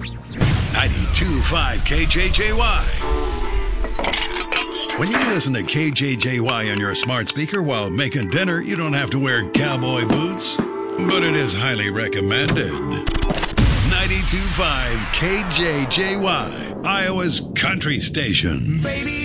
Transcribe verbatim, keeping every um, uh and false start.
ninety-two point five K J J Y. When you listen to K J J Y on your smart speaker while making dinner, you don't have to wear cowboy boots, but it is highly recommended. ninety-two point five K J J Y, Iowa's country station. Baby.